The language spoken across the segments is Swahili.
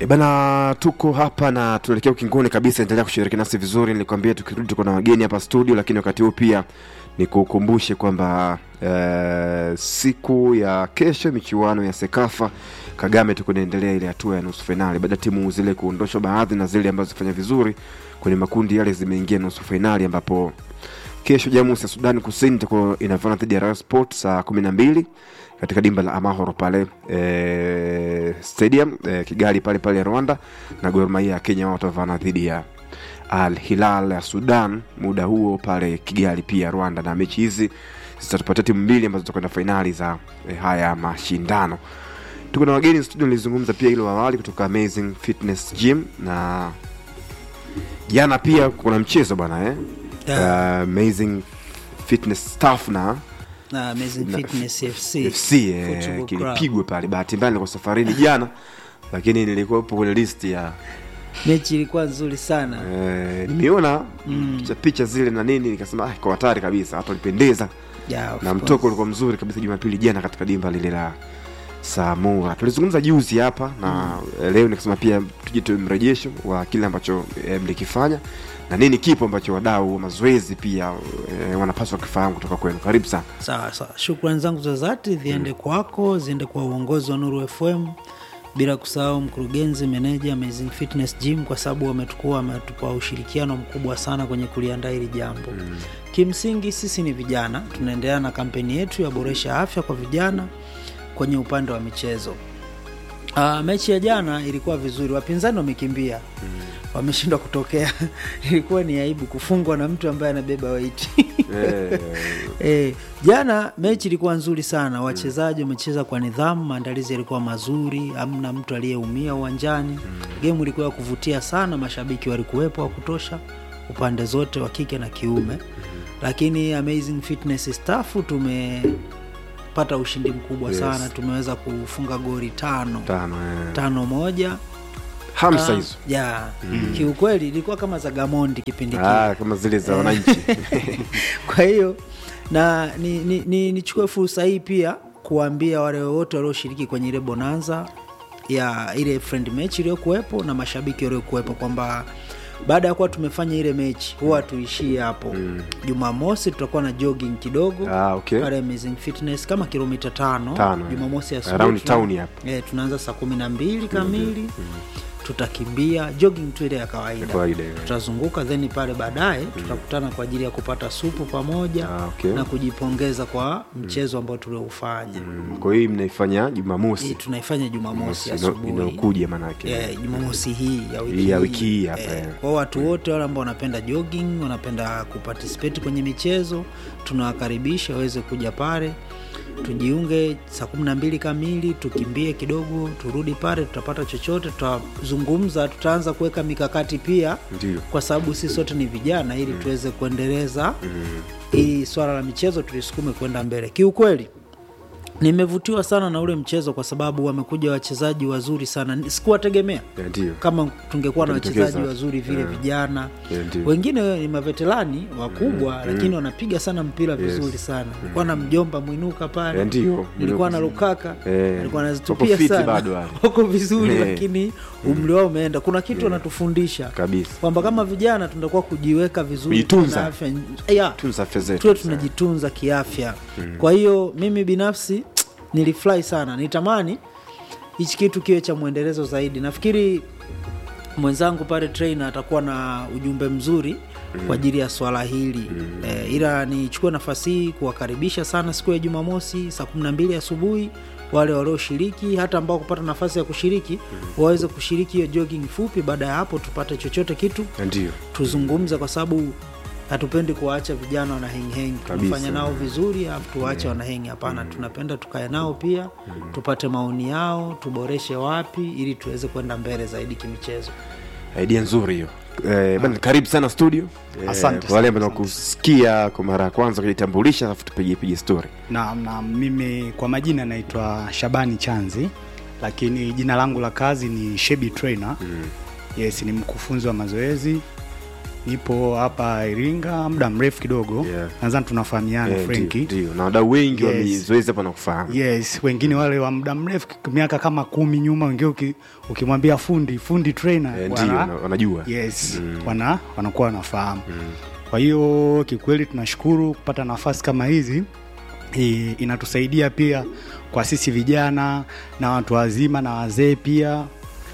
Bana, tuko hapa na tunaelekea ukingoni kabisa. Endelea kushiriki nasi vizuri. Nilikwambia tukirudi tuko na wageni hapa studio, lakini wakati huu pia nikukumbushe kwamba siku ya kesho michuano ya Sekafa Kagame tuko naendelea ile hatua ya nusu finali. Baada timu zile kuondoshwa baadhi na zile ambazo zifanya vizuri kwenye makundi yale zimeingia nusu finali, ambapo kesho Jamhuri ya Sudan Kusini itakuwa inavana dhidi ya Rayon Sports saa 12 katika dimba la Amahoro pale stadium Kigali pale Rwanda, na Gor Mahia ya Kenya wao watavana dhidi ya Al Hilal ya Sudan muda huo pale Kigali pia Rwanda. Na mechi hizi zitatupatia timu mbili ambazo zitakwenda finali za haya mashindano. Tuko na wageni studio, nilizungumza pia hilo awali kutoka Amazing Fitness Gym, na jana pia kuna mchezo bwana Amazing Fitness Staff na Amazing Fitness FC kilipigwa pale. Bahati mbaya nilikuwa safarini jana, lakini nilikuwa hapo kwenye list ya mechi. Ilikuwa nzuri sana. Nimeona picha zile na nini, nikasema kwa hatari kabisa, watu walipendeza na mtoko ulikuwa mzuri kabisa Jumapili jana katika dimba lile la Samora. Tulizungumza juzi hapa na leo nikasema pia tujitoe mrejesho wa kile ambacho mlikifanya na nini kipo ambacho wadau wa mazoezi pia wanapaswa kufahamu kutoka kwenu. Karibu sana. Sawa. Shukrani zangu za dhati ziende kwako, ziende kwa uongozi wa Nuru FM, bila kusahau mkurugenzi, meneja Amazing Fitness Gym, kwa sababu wametupa ushirikiano mkubwa sana kwenye kuliandaa hili jambo. Kimsingi sisi ni vijana, tunaendelea na kampeni yetu ya boresha afya kwa vijana kwenye upande wa michezo. Mechi ya jana ilikuwa vizuri, wapinzani wamekimbia, wameshindwa kutokea. Ilikuwa ni aibu kufungwa na mtu ambaye anabeba weight. Jana mechi ilikuwa nzuri sana, wachezaji wamecheza kwa nidhamu, maandalizi yalikuwa mazuri, hamna mtu aliyeumia uwanjani. Game ilikuwa ya kuvutia sana, mashabiki walikuwepo wa kutosha upande zote wa kike na kiume. Lakini Amazing Fitness Staff tumepata ushindi mkubwa sana. Tumeweza kufunga goli 5-1 hamsa hizo. Kiukweli ilikuwa kama za Gamondi kipindi kile. Kama zile za wananchi. Kwa hiyo na nichukue fursa hii pia kuambia wale wote walioshiriki kwenye ile bonanza ya ile friend match iliyokuepo na mashabiki waliokuepo kwamba baada ya kuwa tumefanya ile mechi huwa tuishie hapo. Jumamosi tutakuwa na jogging kidogo pale Amazing Fitness kama kilomita 5 Jumamosi asubuhi around town hapo. Tunaanza saa 12 kamili. Tutakimbia jogging tu ile ya kawaida. Tutazunguka then pale baadaye tutakutana kwa ajili ya kupata supu pamoja na kujipongeza kwa mchezo ambao tuliofanya. Kwa hiyo mnaifanya Jumamosi? Tunaifanya Jumamosi asubuhi inayokuja maana yake. Jumamosi hii ya wiki hii hapa. Kwa watu wote wale ambao wanapenda jogging, wanapenda kuparticipate kwenye michezo, tunawakaribisha waweze kuja pale. Tujiunge saa 12 kamili, tukimbie kidogo, turudi pale, tutapata chochote, tutazungumza, tutaanza kuweka mikakati pia. Ndiyo. Kwa sababu sisi sote ni vijana ili tuweze kuendeleza hii swala la michezo, tulisukume kwenda mbele. Kiukweli nimevutiwa sana na ule mchezo kwa sababu wamekuja wachezaji wazuri sana. Sikuwategemea kama tungekuwa na wachezaji wazuri vile vijana. Wengine ni maveterani wakubwa lakini wanapiga sana mpira vizuri sana. Nilikuwa na mjomba Mwinuka pale. Nilikuwa na Lukaka. Nilikuwa nazitupia sana. Wako vizuri lakini umri wao umeenda. Kuna kitu wanatufundisha kabisa kwamba kama vijana tunatakiwa kujiweka vizuri na afya. Tunza afya zetu. Tunajitunza kiafya. Kwa hiyo mimi binafsi nilifurahi sana. Nitamani hichi kitu kiwe cha muendelezo zaidi. Nafikiri mwenzangu pale trainer atakuwa na ujumbe mzuri kwa ajili ya swala hili. Ila nichukue nafasi hii kuwakaribisha sana siku ya Jumamosi saa 12 asubuhi wale walioshiriki, hata ambao kupata nafasi ya kushiriki waweze kushiriki hiyo jogging fupi. Baada ya hapo tupate chochote kitu tuzungumze, kwa sababu hatupendi kuwaacha vijana wana hang. Tunafanya nao vizuri afu tuache wana hang. Hapana, tunapenda tukae nao pia tupate maoni yao, tuboreshe wapi ili tuweze kwenda mbele zaidi kimichezo. Idea nzuri hiyo. Bwana karibu sana studio. Asante. Wale ambao kusikia kwa mara ya kwanza kujitambulisha afu tupige story. Na mimi kwa majina naitwa Shabani Chanzi, lakini jina langu la kazi ni Shebi Trainer. Yes, ni mkufunzi wa mazoezi nipo hapa Iringa muda mrefu kidogo. Yeah. Nadhani tunafahamiana Franki. Ndio. Na wadau wengi Yes. wamezoezi hapa na kufahamu. Yes, wengine wale wa muda mrefu miaka kama 10 nyuma, wengine ukimwambia fundi trainer Ndio, wanajua. Yes, wanakuwa wanafahamu. Kwa hiyo kikweli tunashukuru kupata nafasi kama hizi. Inatusaidia pia kwa sisi vijana na watu wazima na wazee pia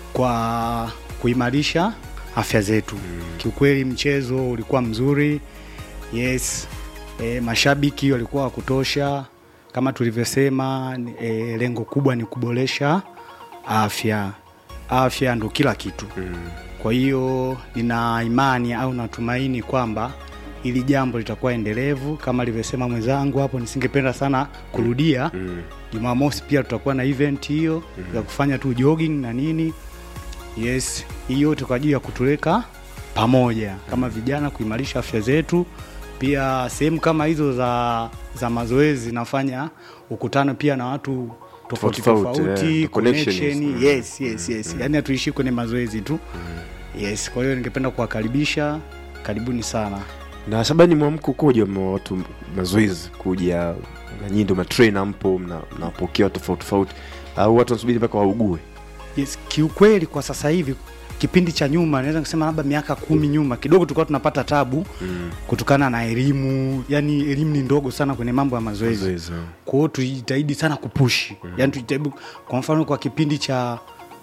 kwa kuimarisha afya zetu. Kiukweli mchezo ulikuwa mzuri. Yes. Mashabiki walikuwa wa kutosha. Kama tulivyosema, lengo kubwa ni kuboresha afya. Afya ndo kila kitu. Kwa hiyo nina imani au natumaini kwamba ili jambo litakuwa endelevu kama alivyosema mwenzangu hapo. Nisingependa sana kurudia. Jumamosi pia tutakuwa na event hiyo ya kufanya tu jogging na nini. Yes, hiyo yote kwa ajili ya kutuleka pamoja kama vijana, kuimarisha afya zetu. Pia sehemu kama hizo za mazoezi nafanya ukutano pia na watu tofauti, connection. Yes. Yaani hatuishi kwenye mazoezi tu. Yes, kwa hiyo ningependa kuwakaribisha. Karibuni sana. Na Shabani, mwamko ukoje wa watu mazoezi kuja na nyinyi ndio matrainer mpo mnapokea tofauti au watu wanasubiri mpaka waugue? Yes, kiukweli kwa sasa hivi, kipindi cha nyuma naweza kusema labda miaka 10 nyuma kidogo tulikuwa tunapata tabu kutokana na elimu. Yaani elimu ni ndogo sana kwenye mambo ya mazoezi. Kwa hiyo tujitahidi sana kupush. Yaani tujitahidi, kwa mfano kwa kipindi cha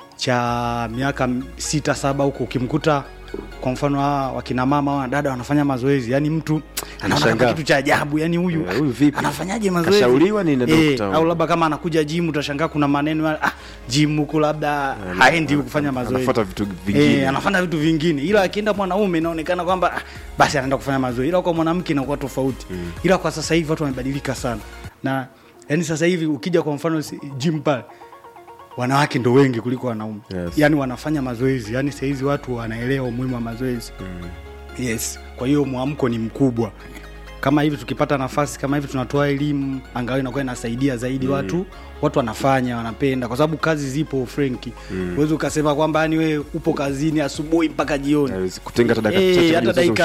miaka 6-7 huko ukimkuta kwa mfano wakina mama wa dada wanafanya mazoezi, yani mtu anaona kitu cha ajabu, yani huyu vipi anafanyaje mazoezi? Kashauriwa ni na daktari. Au labda kama anakuja gym utashangaa kuna maneno gym huko labda haendi kufanya mazoezi, anafuata vitu vingine. Anafuata vitu vingine. Ila akienda mwanaume inaonekana kwamba basi anaenda kufanya mazoezi. Ila kwa mwanamke inakuwa tofauti. Ila kwa sasa hivi watu wamebadilika sana. Na yani sasa hivi ukija kwa mfano gym pale, wanawake ndo wengi kuliko wanaume. Yes. Yani wanafanya mazoezi. Yani sasa hizi watu wanaelewa umuhimu wa mazoezi. Yes. Kwa hiyo muamko ni mkubwa. Kama hivi tukipata nafasi kama hivi tunatoa elimu, angalau inakuwa inasaidia zaidi watu wanafanya, wanapenda, kwa sababu kazi zipo Franki. Uwezo ukasema kwamba yani wewe upo kazini asubuhi mpaka jioni. Kutenga hata dakika